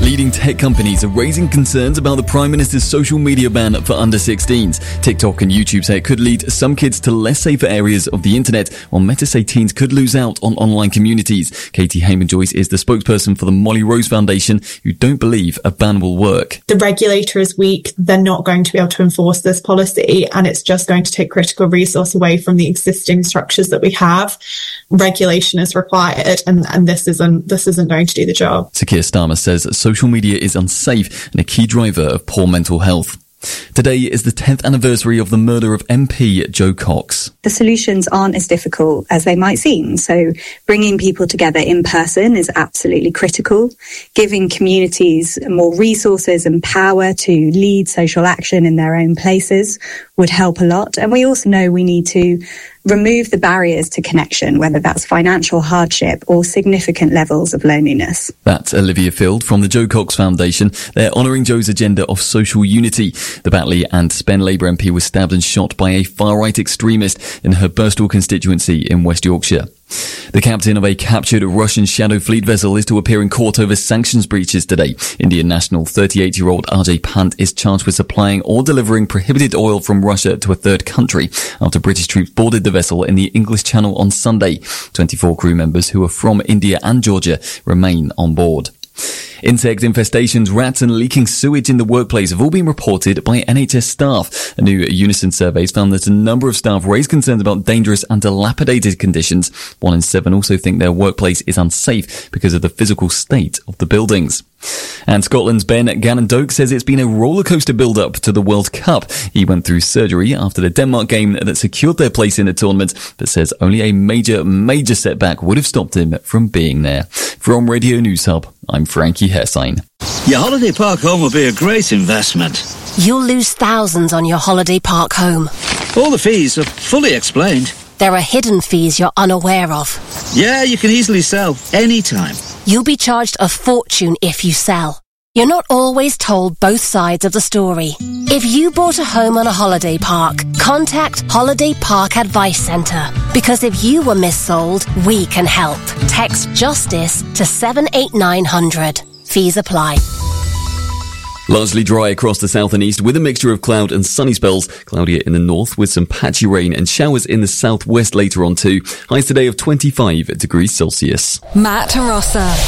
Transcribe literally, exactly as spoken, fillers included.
Leading tech companies are raising concerns about the Prime Minister's social media ban for under sixteens. TikTok and YouTube say it could lead some kids to less safer areas of the internet, while Meta say teens could lose out on online communities. Katie Hayman-Joyce is the spokesperson for the Molly Rose Foundation, who don't believe a ban will work. The regulator is weak. They're not going to be able to enforce this policy, and it's just going to take critical resource away from the existing structures that we have. Regulation is required, and, and this isn't this isn't going to do the job. Sir Keir Starmer says social media is unsafe and a key driver of poor mental health. Today is the tenth anniversary of the murder of M P Jo Cox. The solutions aren't as difficult as they might seem. So bringing people together in person is absolutely critical. Giving communities more resources and power to lead social action in their own places would help a lot. And we also know we need to remove the barriers to connection, whether that's financial hardship or significant levels of loneliness. That's Olivia Field from the Jo Cox Foundation. They're honouring Jo's agenda of social unity. The Batley and Spen Labour M P was stabbed and shot by a far-right extremist in her Birstall constituency in West Yorkshire. The captain of a captured Russian Shadow Fleet vessel is to appear in court over sanctions breaches today. Indian national thirty-eight-year-old Ajay Pant is charged with supplying or delivering prohibited oil from Russia to a third country after British troops boarded the vessel in the English Channel on Sunday. twenty-four crew members who are from India and Georgia remain on board. Insect infestations, rats and leaking sewage in the workplace have all been reported by N H S staff. A new Unison survey has found that a number of staff raise concerns about dangerous and dilapidated conditions. One in seven also think their workplace is unsafe because of the physical state of the buildings. And Scotland's Ben Gannon-Doak says it's been a rollercoaster build-up to the World Cup. He went through surgery after the Denmark game that secured their place in the tournament, but says only a major, major setback would have stopped him from being there. From Radio News Hub, I'm Frankie Hessine. Your holiday park home will be a great investment. You'll lose thousands on your holiday park home. All the fees are fully explained. There are hidden fees you're unaware of. Yeah, you can easily sell anytime. You'll be charged a fortune if you sell. You're not always told both sides of the story. If you bought a home on a holiday park, contact Holiday Park Advice Centre. Because if you were missold, we can help. Text JUSTICE to seven eight nine hundred. Fees apply. Largely dry across the south and east with a mixture of cloud and sunny spells. Cloudier in the north with some patchy rain and showers in the southwest later on too. Highs today of twenty-five degrees Celsius. Matt Rossa.